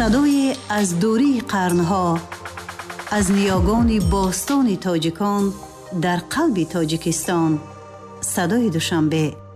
صدای از دوری قرنها، از نیاگان باستان تاجیکان در قلب تاجیکستان. صدای دوشنبه